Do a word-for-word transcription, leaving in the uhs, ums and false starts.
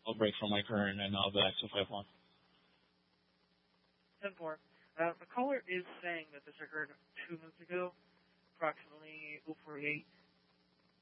I'll break from my current and I'll back to five one. ten four. Uh, the caller is saying that this occurred two months ago, approximately oh forty-eight.